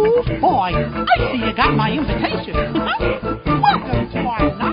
Oh, boy, I see you got my invitation. Welcome to our